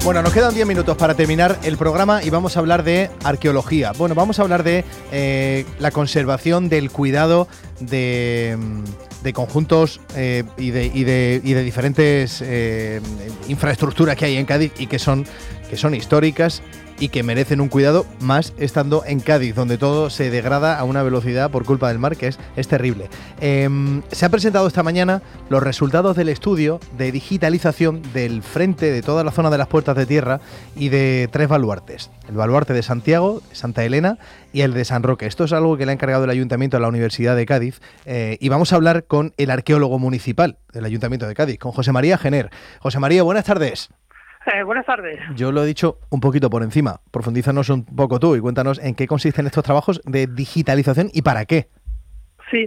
Bueno, nos quedan 10 minutos para terminar el programa y vamos a hablar de arqueología. Bueno, vamos a hablar de la conservación, del cuidado de conjuntos y de diferentes infraestructuras que hay en Cádiz y que son históricas y que merecen un cuidado, más estando en Cádiz, donde todo se degrada a una velocidad por culpa del mar que es terrible. Se han presentado esta mañana los resultados del estudio de digitalización del frente de toda la zona de las Puertas de Tierra y de 3 baluartes. El baluarte de Santiago, de Santa Elena y el de San Roque. Esto es algo que le ha encargado el Ayuntamiento a la Universidad de Cádiz y vamos a hablar con el arqueólogo municipal del Ayuntamiento de Cádiz, con José María Gener. José María, buenas tardes. Buenas tardes. Yo lo he dicho un poquito por encima. Profundízanos un poco tú y cuéntanos en qué consisten estos trabajos de digitalización y para qué. Sí,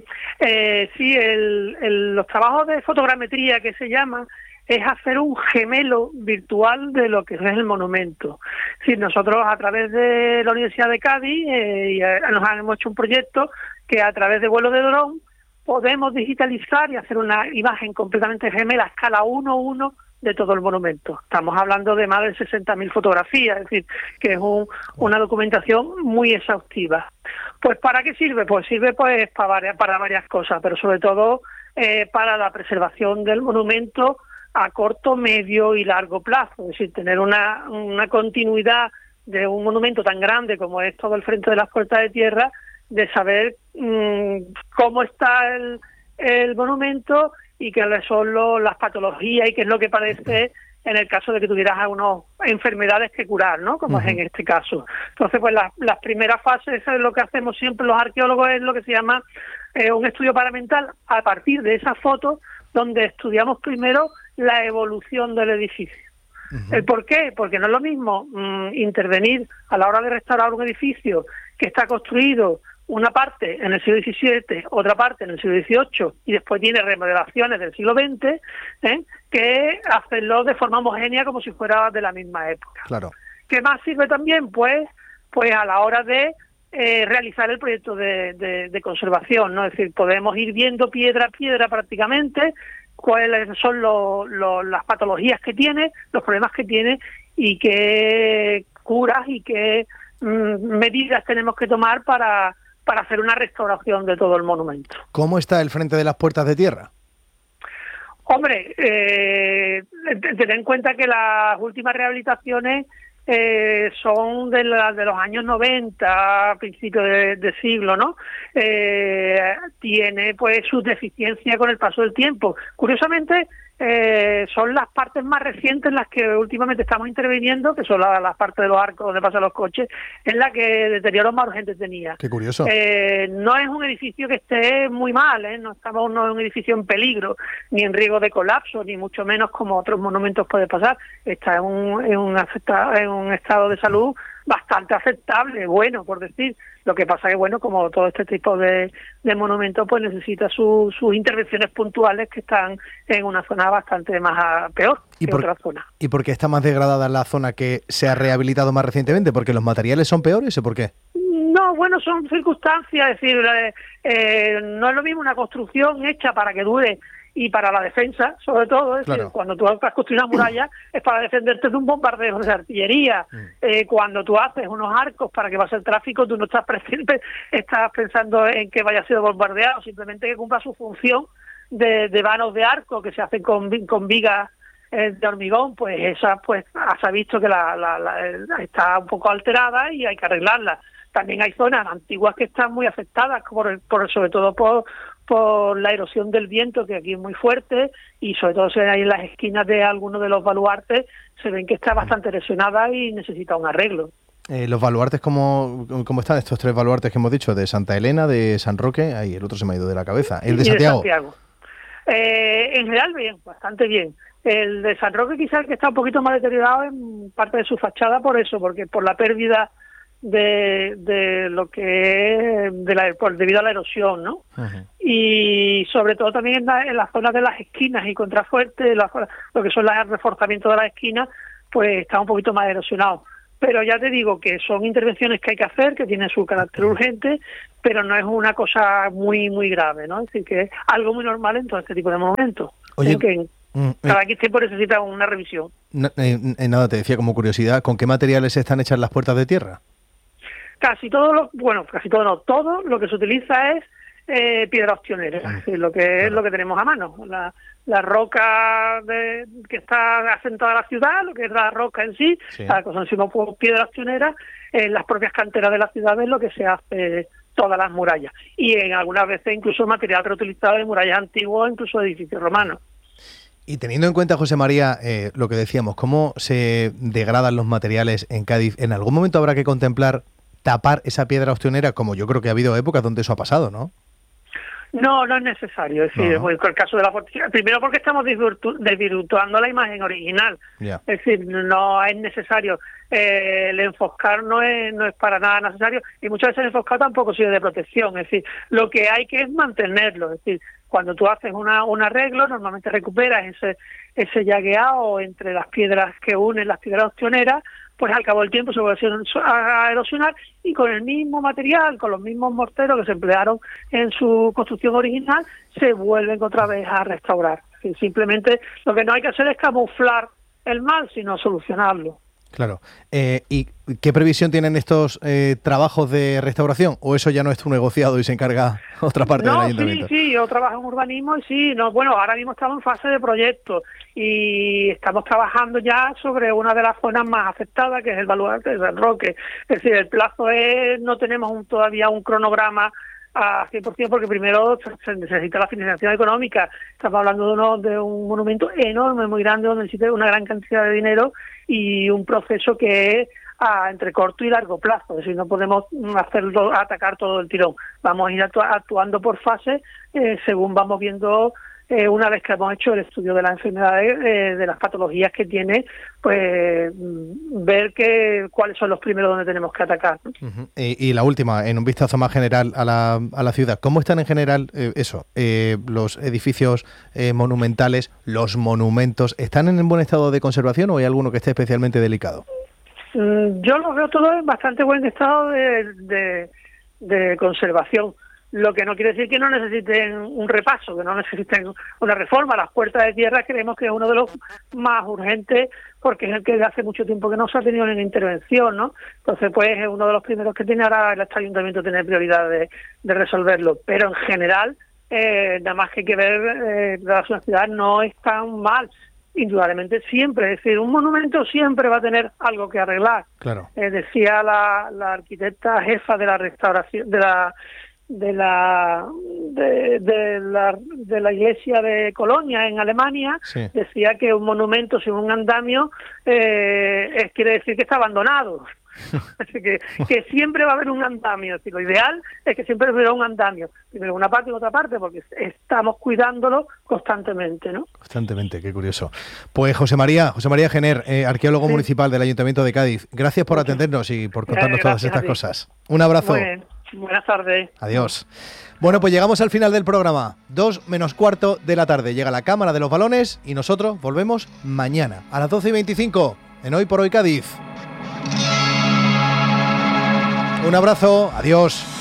los trabajos de fotogrametría que se llaman es hacer un gemelo virtual de lo que es el monumento. Sí, nosotros a través de la Universidad de Cádiz nos hemos hecho un proyecto que a través de vuelos de dron podemos digitalizar y hacer una imagen completamente gemela a escala 1:1 de todo el monumento. Estamos hablando de más de 60.000 fotografías, es decir, que es una documentación muy exhaustiva. Pues ¿para qué sirve? Pues sirve para varias cosas, pero sobre todo para la preservación del monumento a corto, medio y largo plazo, es decir, tener una continuidad de un monumento tan grande como es todo el frente de las Puertas de Tierra, de saber cómo está el monumento y qué son las patologías y qué es lo que parece en el caso de que tuvieras algunas enfermedades que curar, ¿no? Como es en este caso. Entonces, pues las primeras fases, eso es lo que hacemos siempre los arqueólogos, es lo que se llama un estudio paramental a partir de esas fotos, donde estudiamos primero la evolución del edificio. ¿El por qué? Porque no es lo mismo intervenir a la hora de restaurar un edificio que está construido una parte en el siglo XVII, otra parte en el siglo XVIII y después tiene remodelaciones del siglo XX, que hacerlo de forma homogénea como si fuera de la misma época. Claro. ¿Qué más sirve también? Pues a la hora de realizar el proyecto de conservación, ¿no? Es decir, podemos ir viendo piedra a piedra prácticamente cuáles son las patologías que tiene, los problemas que tiene y qué curas y qué medidas tenemos que tomar para hacer una restauración de todo el monumento. ¿Cómo está el frente de las Puertas de Tierra? Hombre, ten en cuenta que las últimas rehabilitaciones son de los años 90, a principios de siglo, ¿no? Tiene pues sus deficiencias con el paso del tiempo. Curiosamente, son las partes más recientes en las que últimamente estamos interviniendo, que son las partes de los arcos donde pasan los coches, en la que deterioro más urgente tenía. Qué curioso. No es un edificio que esté muy mal, no estamos en un edificio en peligro, ni en riesgo de colapso, ni mucho menos como otros monumentos puede pasar. Está en un estado de salud bastante aceptable, bueno, por decir. Lo que pasa que, bueno, como todo este tipo de monumentos, pues necesita sus intervenciones puntuales que están en una zona bastante más peor que otra zona. ¿Y por qué está más degradada la zona que se ha rehabilitado más recientemente? ¿Porque los materiales son peores o por qué? No, bueno, son circunstancias, es decir, no es lo mismo una construcción hecha para que dure y para la defensa, sobre todo, es decir, cuando tú vas a construir una muralla es para defenderte de un bombardeo de artillería. Cuando tú haces unos arcos para que pase el tráfico, tú no estás pensando en que vaya a ser bombardeado, simplemente que cumpla su función de vanos de arco que se hacen con vigas de hormigón, pues esa pues se ha visto que está un poco alterada y hay que arreglarla. También hay zonas antiguas que están muy afectadas, sobre todo por la erosión del viento, que aquí es muy fuerte, y sobre todo ahí en las esquinas de algunos de los baluartes se ven que está bastante erosionada y necesita un arreglo. Los baluartes, ¿cómo están estos 3 baluartes que hemos dicho? De Santa Elena, de San Roque, el otro se me ha ido de la cabeza. El de Santiago. En general bien, bastante bien. El de San Roque quizás el que está un poquito más deteriorado en parte de su fachada porque por la pérdida de lo que es debido a la erosión, ¿no? Y sobre todo también en las zonas de las esquinas y contrafuertes, lo que son los reforzamientos de las esquinas, pues está un poquito más erosionado. Pero ya te digo que son intervenciones que hay que hacer, que tienen su carácter urgente, pero no es una cosa muy muy grave, ¿no? Es decir, que es algo muy normal en todo este tipo de momentos. Oye, cada X tiempo necesita una revisión. Nada, te decía como curiosidad, ¿con qué materiales están hechas las puertas de tierra? Casi todo todo lo que se utiliza es piedra ostionera, lo que es lo que tenemos a mano. La roca que está asentada en la ciudad, lo que es la roca en sí, la conocemos por piedra ostionera, en las propias canteras de la ciudad es lo que se hace todas las murallas. Y en algunas veces incluso material reutilizado de murallas antiguas, incluso de edificios romanos. Y teniendo en cuenta, José María, lo que decíamos, cómo se degradan los materiales en Cádiz, ¿en algún momento habrá que contemplar tapar esa piedra ostionera, como yo creo que ha habido épocas donde eso ha pasado, ¿no? No, no es necesario. Es decir, el caso de la fortificación, primero porque estamos desvirtuando la imagen original. Yeah. Es decir, no es necesario. El enfocar no es para nada necesario, y muchas veces el enfocar tampoco sirve de protección. Es decir, lo que hay que es mantenerlo. Es decir, cuando tú haces un arreglo, normalmente recuperas ese llagueado entre las piedras que unen las piedras ostioneras, pues al cabo del tiempo se vuelve a erosionar, y con el mismo material, con los mismos morteros que se emplearon en su construcción original, se vuelven otra vez a restaurar. Simplemente lo que no hay que hacer es camuflar el mal, sino solucionarlo. Claro. ¿Y qué previsión tienen estos trabajos de restauración? ¿O eso ya no es tu negociado y se encarga otra parte del ayuntamiento? Sí, yo trabajo en urbanismo y ahora mismo estamos en fase de proyecto y estamos trabajando ya sobre una de las zonas más afectadas, que es el Baluarte del Roque. Es decir, el plazo no tenemos todavía un cronograma a 100%, porque primero se necesita la financiación económica. Estamos hablando de un monumento enorme, muy grande, donde necesita una gran cantidad de dinero y un proceso que es entre corto y largo plazo. Es decir, no podemos atacar todo el tirón. Vamos a ir actuando por fases según vamos viendo. Una vez que hemos hecho el estudio de las enfermedades, de las patologías que tiene, pues ver cuáles son los primeros donde tenemos que atacar, ¿no? Y la última, en un vistazo más general a la ciudad, ¿cómo están en general los edificios monumentales, los monumentos? ¿Están en buen estado de conservación o hay alguno que esté especialmente delicado? Yo los veo todos en bastante buen estado de conservación. Lo que no quiere decir que no necesiten un repaso, que no necesiten una reforma. Las puertas de tierra creemos que es uno de los más urgentes, porque es el que hace mucho tiempo que no se ha tenido ninguna intervención, ¿no? Entonces, pues es uno de los primeros que tiene ahora el ayuntamiento, tener prioridad de resolverlo. Pero en general, nada más que hay que ver, la ciudad no es tan mal. Indudablemente siempre, es decir, un monumento siempre va a tener algo que arreglar. Claro. Decía la arquitecta jefa de la restauración, de la iglesia de Colonia en Alemania, sí. Decía que un monumento sin un andamio quiere decir que está abandonado. Así que siempre va a haber un andamio. Lo ideal es que siempre hubiera un andamio, primero una parte y otra parte, porque estamos cuidándolo constantemente, ¿no? Constantemente, qué curioso. Pues José María Gener, arqueólogo municipal del Ayuntamiento de Cádiz, gracias por atendernos y por contarnos todas estas cosas. Un abrazo. Muy bien. Buenas tardes. Adiós. Bueno, pues llegamos al final del programa. 2 menos cuarto de la tarde. Llega la Cámara de los Balones y nosotros volvemos mañana a las 12:25 en Hoy por Hoy Cádiz. Un abrazo. Adiós.